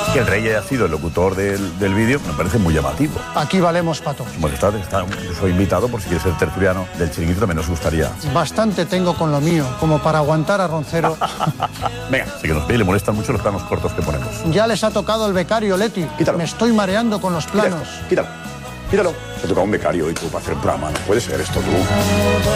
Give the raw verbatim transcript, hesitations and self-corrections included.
Que el rey haya sido el locutor del, del vídeo me parece muy llamativo. Aquí valemos para todo. Su majestad, está, soy invitado por si quiere ser tertuliano del chiringuito, también nos gustaría. Bastante tengo con lo mío, como para aguantar a Roncero. Venga, sí que nos ve y le molestan mucho los planos cortos que ponemos. Ya les ha tocado el becario, Leti. Quítalo. Me estoy mareando con los planos. Quítalo, quítalo. Quítalo. Te toca un becario y tú para hacer un programa. No puede ser esto tú.